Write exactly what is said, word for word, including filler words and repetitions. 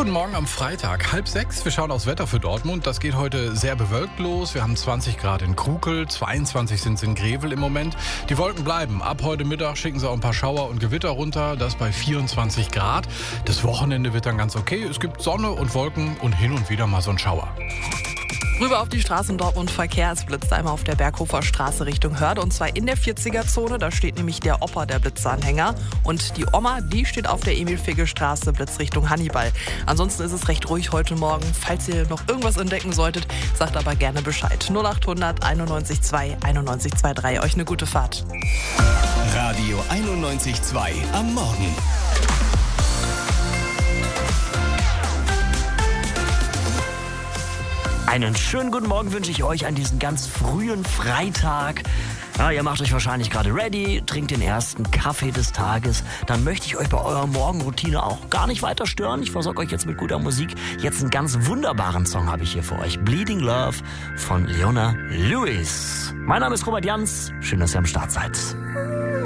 Guten Morgen am Freitag, halb sechs. Wir schauen aufs Wetter für Dortmund. Das geht heute sehr bewölkt los. Wir haben zwanzig Grad in Krukel, zweiundzwanzig sind es in Grevel im Moment. Die Wolken bleiben. Ab heute Mittag schicken sie auch ein paar Schauer und Gewitter runter. Das bei vierundzwanzig Grad. Das Wochenende wird dann ganz okay. Es gibt Sonne und Wolken und hin und wieder mal so ein Schauer. Rüber auf die Straße in Dortmund Verkehr. Es blitzt einmal auf der Berghofer Straße Richtung Hörde und zwar in der vierziger-Zone. Da steht nämlich der Opa, der Blitzanhänger. Und die Oma, die steht auf der Emil-Figge-Straße, Blitz Richtung Hannibal. Ansonsten ist es recht ruhig heute Morgen. Falls ihr noch irgendwas entdecken solltet, sagt aber gerne Bescheid. null achthundert einundneunzig zwei einundneunzig drei. Euch eine gute Fahrt. Radio einundneunzig zwei am Morgen. Einen schönen guten Morgen wünsche ich euch an diesem ganz frühen Freitag. Ja, ihr macht euch wahrscheinlich gerade ready, trinkt den ersten Kaffee des Tages. Dann möchte ich euch bei eurer Morgenroutine auch gar nicht weiter stören. Ich versorge euch jetzt mit guter Musik. Jetzt einen ganz wunderbaren Song habe ich hier für euch. Bleeding Love von Leona Lewis. Mein Name ist Robert Jans. Schön, dass ihr am Start seid.